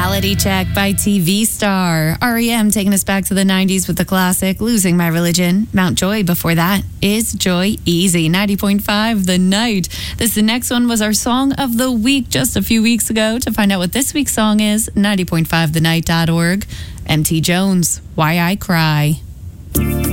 Reality Check by TV star. REM taking us back to the 90s with the classic Losing My Religion. Mount Joy before that is Joy Easy. 90.5 The Night. The next one was our song of the week just a few weeks ago. To find out what this week's song is, 90.5thenight.org. MT Jones, Why I Cry.